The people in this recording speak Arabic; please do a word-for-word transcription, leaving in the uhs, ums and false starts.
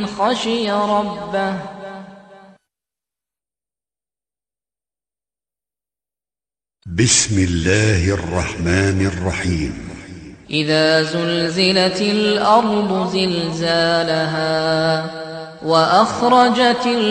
خشي ربه. بسم الله الرحمن الرحيم. إذا زلزلت الأرض زلزالها وأخرجت